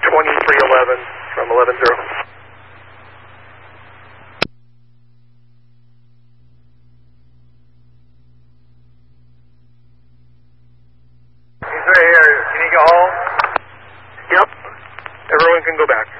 2311 from 11-0. He's right here. Can you go home? Yep. Everyone can go back.